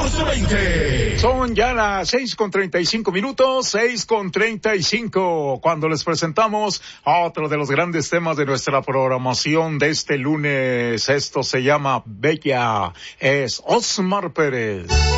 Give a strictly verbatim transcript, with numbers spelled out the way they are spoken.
catorce veinte. Son ya las seis con treinta y cinco minutos, seis con treinta y cinco, cuando les presentamos a otro de los grandes temas de nuestra programación de este lunes. Esto se llama Bella, es Osmar Pérez.